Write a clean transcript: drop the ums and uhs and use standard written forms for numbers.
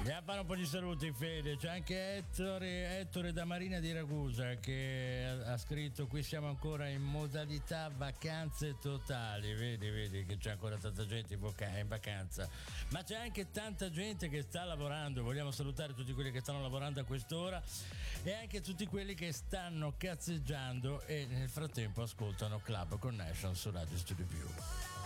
a fare un po' di saluti, Fede. C'è anche Ettore da Marina di Ragusa che ha scritto: qui siamo ancora in modalità vacanze totali. Vedi che c'è ancora tanta gente in vacanza, ma c'è anche tanta gente che sta lavorando. Vogliamo salutare tutti quelli che stanno lavorando a quest'ora e anche tutti quelli che stanno cazzeggiando e nel frattempo ascoltano Club Connection su Radio Studio Più.